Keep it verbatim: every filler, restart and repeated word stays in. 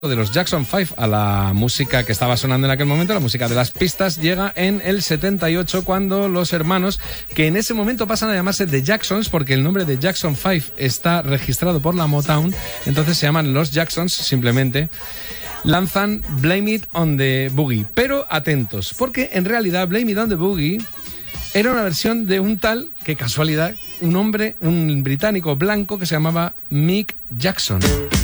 de los Jackson Five a la música que estaba sonando en aquel momento, la música de las pistas, llega en el setenta y ocho cuando los hermanos, que en ese momento pasan a llamarse The Jacksons porque el nombre de Jackson Five está registrado por la Motown, entonces se llaman los Jacksons simplemente, lanzan Blame It on the Boogie. Pero atentos, porque en realidad Blame It on the Boogie era una versión de un tal, que casualidad, un hombre, un británico blanco que se llamaba Mick Jackson.